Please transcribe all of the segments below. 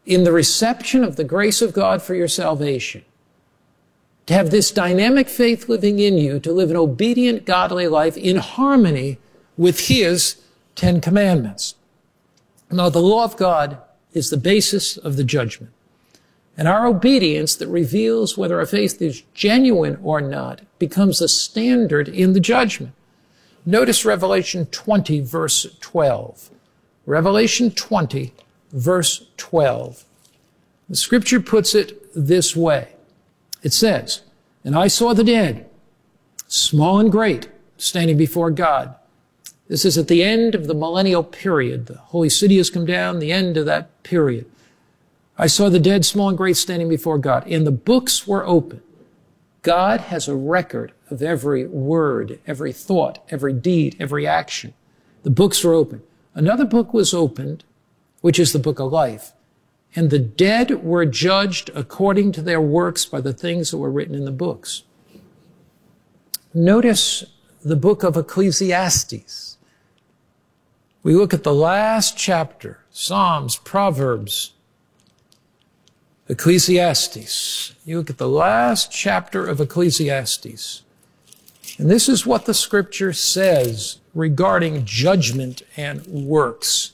in the reception of the grace of God for your salvation, to have this dynamic faith living in you, to live an obedient, godly life in harmony with His 10 commandments. Now, the law of God is the basis of the judgment. And our obedience that reveals whether our faith is genuine or not becomes the standard in the judgment. Notice Revelation 20, verse 12. Revelation 20, verse 12. The Scripture puts it this way. It says, "And I saw the dead, small and great, standing before God." This is at the end of the millennial period. The holy city has come down, the end of that period. "I saw the dead, small and great, standing before God, and the books were open." God has a record of every word, every thought, every deed, every action. The books were open. Another book was opened, which is the book of life. And the dead were judged according to their works by the things that were written in the books. Notice the book of Ecclesiastes. We look at the last chapter, Psalms, Proverbs, Ecclesiastes. You look at the last chapter of Ecclesiastes. And this is what the Scripture says regarding judgment and works.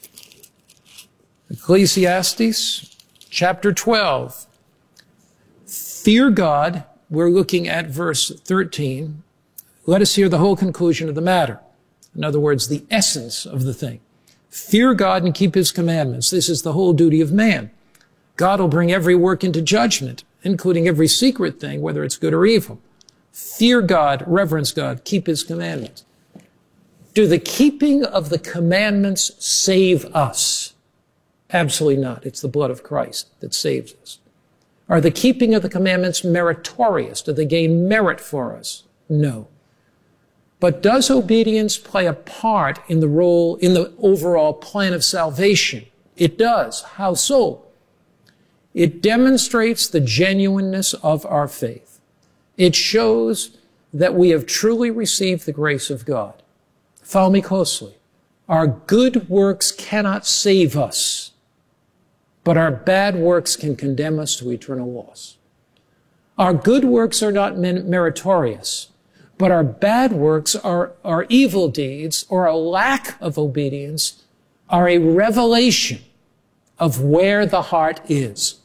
Ecclesiastes chapter 12. Fear God. We're looking at verse 13. Let us hear the whole conclusion of the matter. In other words, the essence of the thing. Fear God and keep His commandments. This is the whole duty of man. God will bring every work into judgment, including every secret thing, whether it's good or evil. Fear God, reverence God, keep His commandments. Do the keeping of the commandments save us? Absolutely not. It's the blood of Christ that saves us. Are the keeping of the commandments meritorious? Do they gain merit for us? No. But does obedience play a part in the role, in the overall plan of salvation? It does. How so? It demonstrates the genuineness of our faith. It shows that we have truly received the grace of God. Follow me closely. Our good works cannot save us, but our bad works can condemn us to eternal loss. Our good works are not meritorious, but our bad works, our evil deeds, or a lack of obedience, are a revelation of where the heart is.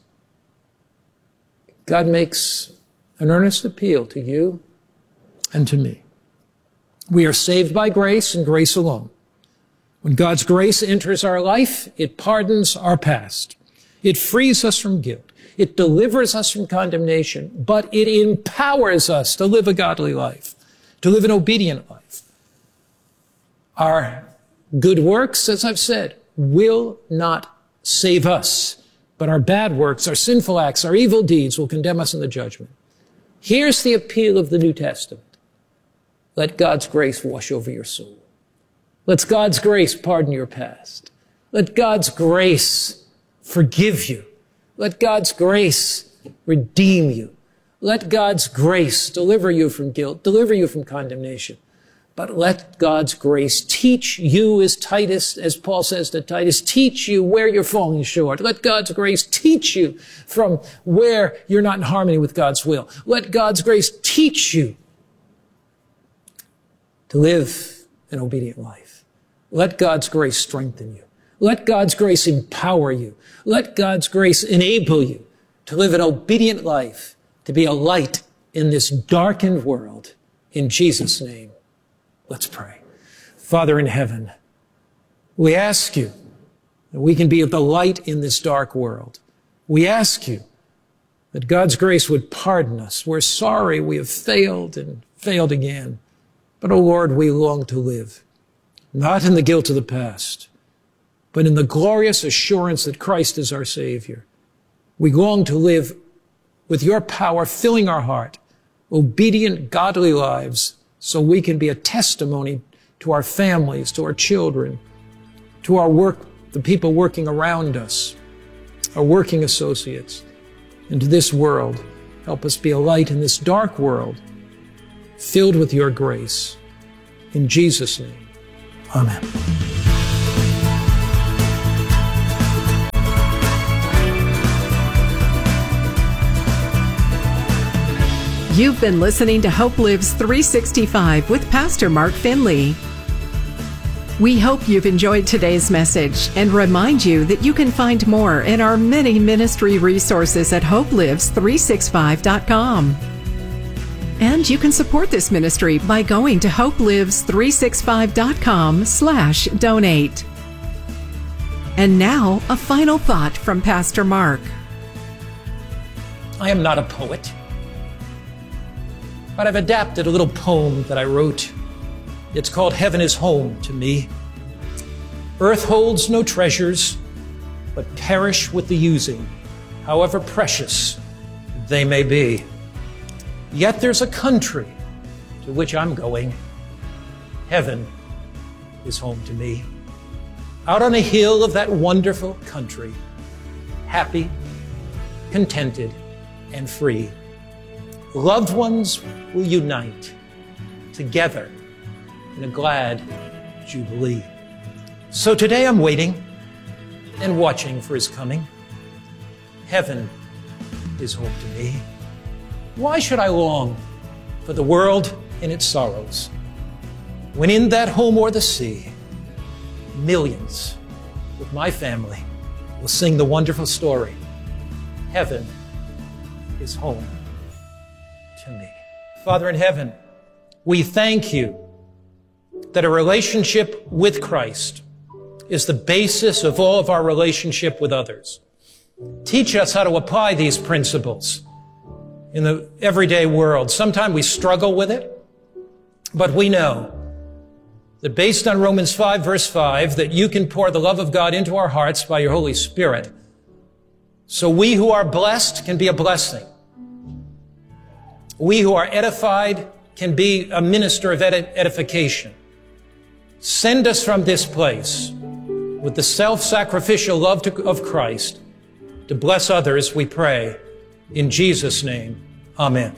God makes an earnest appeal to you and to me. We are saved by grace and grace alone. When God's grace enters our life, it pardons our past. It frees us from guilt. It delivers us from condemnation, but it empowers us to live a godly life, to live an obedient life. Our good works, as I've said, will not save us, but our bad works, our sinful acts, our evil deeds will condemn us in the judgment. Here's the appeal of the New Testament. Let God's grace wash over your soul. Let God's grace pardon your past. Let God's grace forgive you. Let God's grace redeem you. Let God's grace deliver you from guilt, deliver you from condemnation. But let God's grace teach you, as Paul says to Titus, teach you where you're falling short. Let God's grace teach you from where you're not in harmony with God's will. Let God's grace teach you to live an obedient life. Let God's grace strengthen you. Let God's grace empower you. Let God's grace enable you to live an obedient life, to be a light in this darkened world. In Jesus' name, let's pray. Father in heaven, we ask you that we can be the light in this dark world. We ask you that God's grace would pardon us. We're sorry we have failed and failed again. But, oh Lord, we long to live, not in the guilt of the past, but in the glorious assurance that Christ is our Savior. We long to live with your power filling our heart, obedient, godly lives, so we can be a testimony to our families, to our children, to our work, the people working around us, our working associates, and to this world. Help us be a light in this dark world, filled with your grace. In Jesus' name, amen. You've been listening to Hope Lives 365 with Pastor Mark Finley. We hope you've enjoyed today's message and remind you that you can find more in our many ministry resources at hopelives365.com. And you can support this ministry by going to hopelives365.com/donate. And now, a final thought from Pastor Mark. I am not a poet, but I've adapted a little poem that I wrote. It's called Heaven is Home to Me. Earth holds no treasures, but perish with the using, however precious they may be. Yet there's a country to which I'm going. Heaven is home to me. Out on a hill of that wonderful country, happy, contented, and free. Loved ones will unite together in a glad jubilee. So today I'm waiting and watching for his coming. Heaven is home to me. Why should I long for the world and its sorrows, when in that home o'er the sea, millions with my family will sing the wonderful story, Heaven is home to me. Father in heaven, we thank you that a relationship with Christ is the basis of all of our relationship with others. Teach us how to apply these principles in the everyday world. Sometimes we struggle with it, but we know that based on Romans 5, verse 5, that you can pour the love of God into our hearts by your Holy Spirit. So we who are blessed can be a blessing. We who are edified can be a minister of edification. Send us from this place with the self-sacrificial love of Christ to bless others, we pray. In Jesus' name, amen.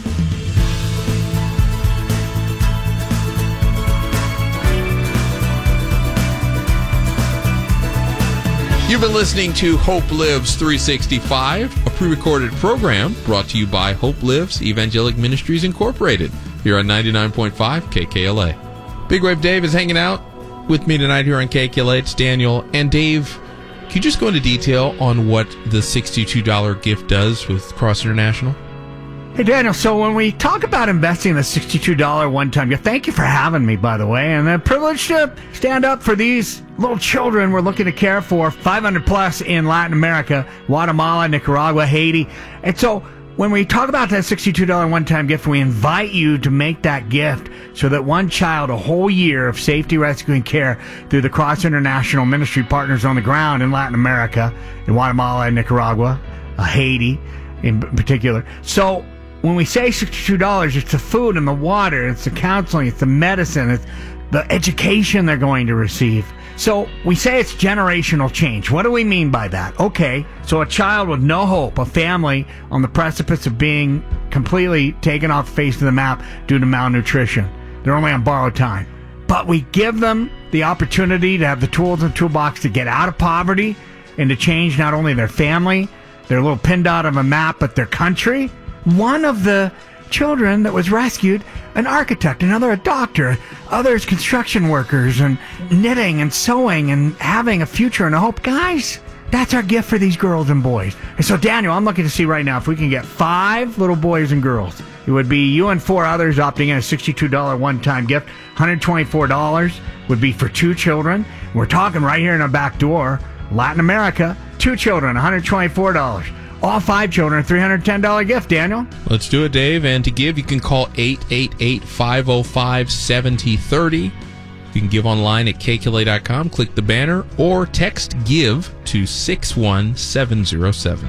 You've been listening to Hope Lives 365, a pre-recorded program brought to you by Hope Lives Evangelic Ministries Incorporated, here on 99.5 KKLA. Big Wave Dave is hanging out with me tonight here on KKLA. It's Daniel. And Dave, can you just go into detail on what the $62 gift does with Cross International? Hey, Daniel, so when we talk about investing in the $62 one-time gift, thank you for having me, by the way, and a privilege to stand up for these little children we're looking to care for, 500 plus in Latin America, Guatemala, Nicaragua, Haiti. And so when we talk about that $62 one-time gift, we invite you to make that gift so that one child, a whole year of safety, rescue, and care through the Cross International Ministry partners on the ground in Latin America, in Guatemala and Nicaragua, Haiti in particular. So when we say $62, it's the food and the water, it's the counseling, it's the medicine, it's the education they're going to receive. So we say it's generational change. What do we mean by that? Okay, so a child with no hope, a family on the precipice of being completely taken off the face of the map due to malnutrition. They're only on borrowed time. But we give them the opportunity to have the tools in the toolbox to get out of poverty and to change not only their family, their little pin dot of a map, but their country. One of the children that was rescued, an architect, another a doctor, others construction workers, and knitting and sewing and having a future and a hope. Guys, that's our gift for these girls and boys. And so, Daniel, I'm looking to see right now if we can get 5 little boys and girls. It would be you and 4 others opting in a $62 one-time gift. $124 would be for 2 children. We're talking right here in our back door, Latin America, 2 children, $124. All 5 children, $310 gift, Daniel. Let's do it, Dave. And to give, you can call 888-505-7030. You can give online at kkla.com, click the banner, or text GIVE to 61707.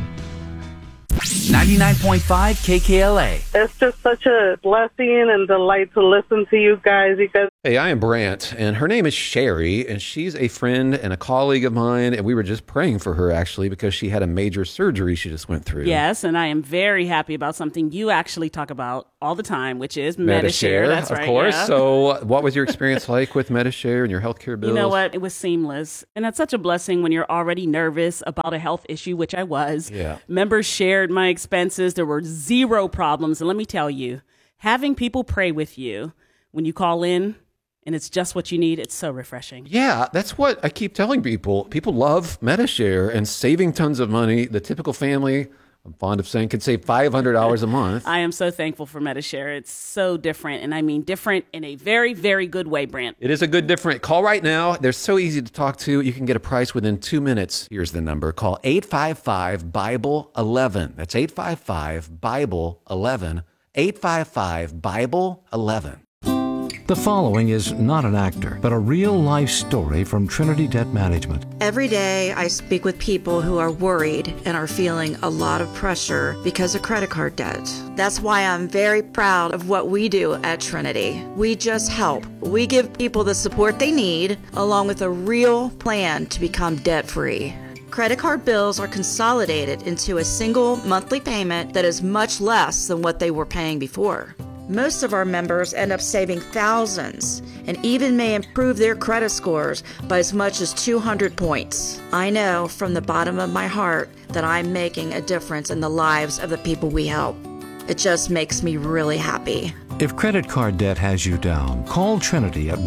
99.5 KKLA. It's just such a blessing and delight to listen to you guys. Hey, I am Brant, and her name is Sherry, and she's a friend and a colleague of mine, and we were just praying for her, actually, because she had a major surgery she just went through. Yes, and I am very happy about something you actually talk about all the time, which is Medi-Share. That's right, of course. Yeah. So what was your experience like with Medi-Share and your healthcare bills? You know what? It was seamless, and that's such a blessing when you're already nervous about a health issue, which I was. Yeah. Members shared my expenses. There were zero problems. And let me tell you, having people pray with you when you call in and it's just what you need, it's so refreshing. Yeah, that's what I keep telling people. People love Medi-Share and saving tons of money. The typical family, I'm fond of saying, could save $500 a month. I am so thankful for Medi-Share. It's so different, and I mean different in a very, very good way, Brent. It is a good different. Call right now. They're so easy to talk to. You can get a price within 2 minutes. Here's the number. Call 855-BIBLE-11. That's 855-BIBLE-11. 855-BIBLE-11. The following is not an actor, but a real-life story from Trinity Debt Management. Every day I speak with people who are worried and are feeling a lot of pressure because of credit card debt. That's why I'm very proud of what we do at Trinity. We just help. We give people the support they need, along with a real plan to become debt-free. Credit card bills are consolidated into a single monthly payment that is much less than what they were paying before. Most of our members end up saving thousands and even may improve their credit scores by as much as 200 points. I know from the bottom of my heart that I'm making a difference in the lives of the people we help. It just makes me really happy. If credit card debt has you down, call Trinity at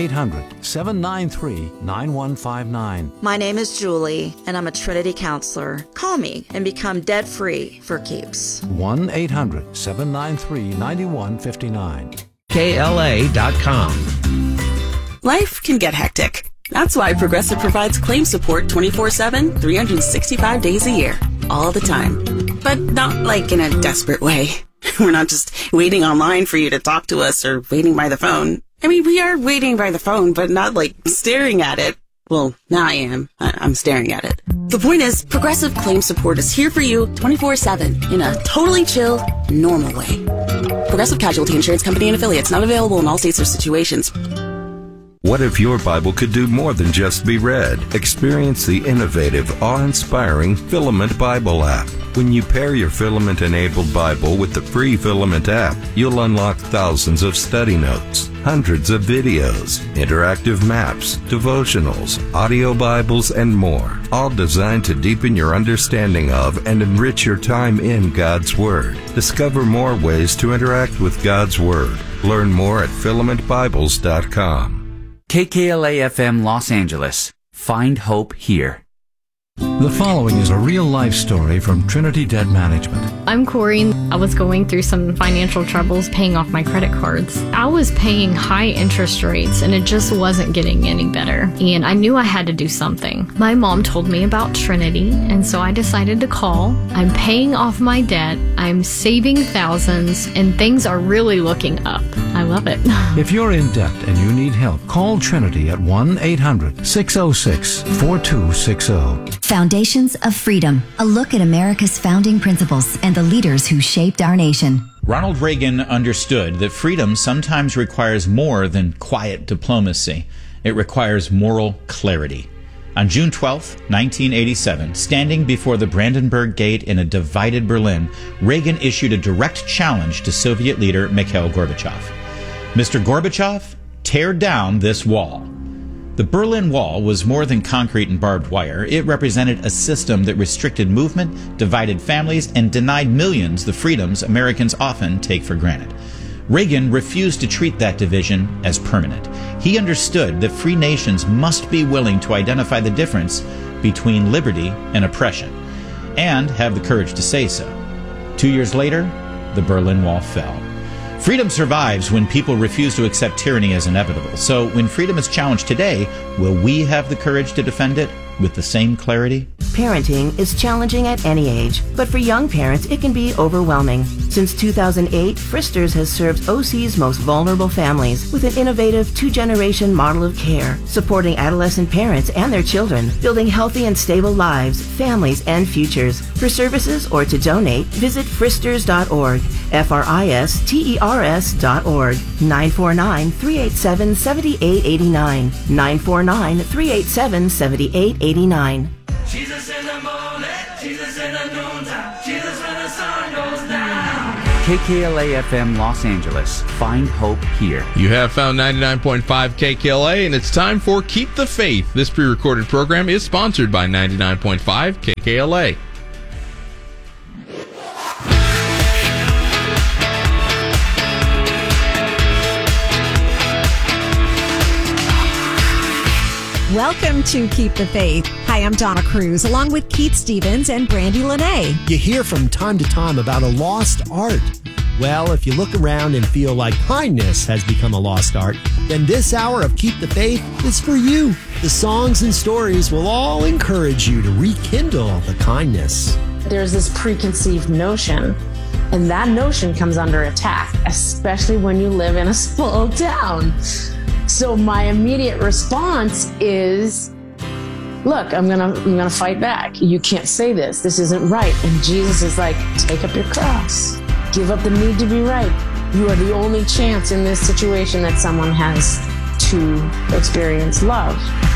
1-800-793-9159. My name is Julie, and I'm a Trinity counselor. Call me and become debt-free for keeps. 1-800-793-9159. KLA.com. Life can get hectic. That's why Progressive provides claim support 24/7, 365 days a year, all the time. But not like in a desperate way. We're not just waiting online for you to talk to us or waiting by the phone. I mean, we are waiting by the phone, but not like staring at it. Well, now I am. I'm staring at it. The point is, Progressive Claim Support is here for you 24/7 in a totally chill, normal way. Progressive Casualty Insurance Company and Affiliates, not available in all states or situations. What if your Bible could do more than just be read? Experience the innovative, awe-inspiring Filament Bible app. When you pair your Filament-enabled Bible with the free Filament app, you'll unlock thousands of study notes, hundreds of videos, interactive maps, devotionals, audio Bibles, and more, all designed to deepen your understanding of and enrich your time in God's Word. Discover more ways to interact with God's Word. Learn more at filamentbibles.com. KKLA-FM Los Angeles. Find hope here. The following is a real-life story from Trinity Debt Management. I'm Corey. I was going through some financial troubles paying off my credit cards. I was paying high interest rates and it just wasn't getting any better. And I knew I had to do something. My mom told me about Trinity, and so I decided to call. I'm paying off my debt. I'm saving thousands, and things are really looking up. I love it. If you're in debt and you need help, call Trinity at 1-800-606-4260. Foundations of Freedom, a look at America's founding principles and the leaders who shaped our nation. Ronald Reagan understood that freedom sometimes requires more than quiet diplomacy. It requires moral clarity. On June 12, 1987, standing before the Brandenburg Gate in a divided Berlin, Reagan issued a direct challenge to Soviet leader Mikhail Gorbachev. Mr. Gorbachev, tear down this wall. The Berlin Wall was more than concrete and barbed wire. It represented a system that restricted movement, divided families, and denied millions the freedoms Americans often take for granted. Reagan refused to treat that division as permanent. He understood that free nations must be willing to identify the difference between liberty and oppression, and have the courage to say so. 2 years later, the Berlin Wall fell. Freedom survives when people refuse to accept tyranny as inevitable. So when freedom is challenged today, will we have the courage to defend it with the same clarity? Parenting is challenging at any age, but for young parents, it can be overwhelming. Since 2008, Fristers has served OC's most vulnerable families with an innovative 2-generation model of care, supporting adolescent parents and their children, building healthy and stable lives, families, and futures. For services or to donate, visit fristers.org, fristers.org, 949-387-7889, 949-387-7889. Jesus in the morning, Jesus in the noontime, Jesus when the sun goes down. KKLA-FM Los Angeles. Find hope here. You have found 99.5 KKLA, and it's time for Keep the Faith. This pre-recorded program is sponsored by 99.5 KKLA. Welcome to Keep the Faith. Hi, I'm Donna Cruz, along with Keith Stevens and Brandy Lene. You hear from time to time about a lost art. Well, if you look around and feel like kindness has become a lost art, then this hour of Keep the Faith is for you. The songs and stories will all encourage you to rekindle the kindness. There's this preconceived notion, and that notion comes under attack, especially when you live in a small town. So my immediate response is, look, I'm gonna fight back. You can't say this. This isn't right. And Jesus is like, take up your cross. Give up the need to be right. You are the only chance in this situation that someone has to experience love.